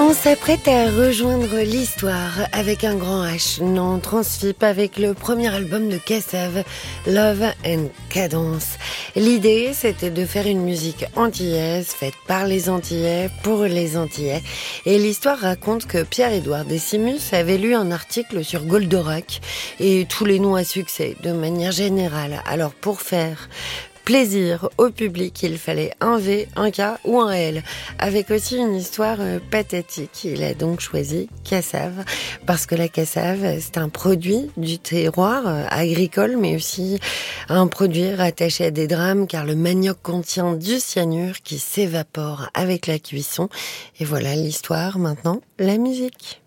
On s'apprête à rejoindre l'histoire avec un grand H. Non, Transfip avec le premier album de Kassav, Love and Cadence. L'idée, c'était de faire une musique antillaise, faite par les Antillais, pour les Antillais. Et l'histoire raconte que Pierre-Édouard Décimus avait lu un article sur Goldorak et tous les noms à succès, de manière générale. Alors pour faire plaisir au public, il fallait un V, un K ou un L, avec aussi une histoire pathétique. Il a donc choisi Kassav, parce que la cassave, c'est un produit du terroir agricole, mais aussi un produit rattaché à des drames, car le manioc contient du cyanure qui s'évapore avec la cuisson. Et voilà l'histoire, maintenant, la musique.